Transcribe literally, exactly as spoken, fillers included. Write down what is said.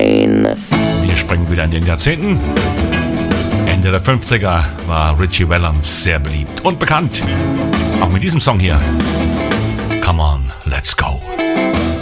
Shine. Wir springen wieder in den Jahrzehnten. Ende der fünfziger war Ritchie Valens sehr beliebt und bekannt. Auch mit diesem Song hier. Come on, let's go.